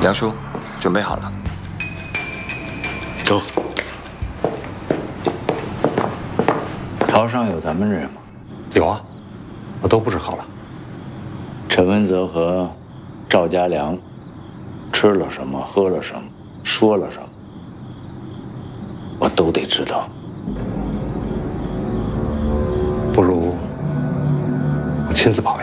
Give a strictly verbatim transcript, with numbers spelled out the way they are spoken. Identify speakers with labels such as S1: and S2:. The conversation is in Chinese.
S1: 梁叔，准备好了。
S2: 走。
S3: 朝上有咱们人吗？
S2: 有啊，我都布置好了。
S3: 陈文泽和赵家良吃了什么，喝了什么，说了什么，我都得知道。
S2: 不如我亲自跑。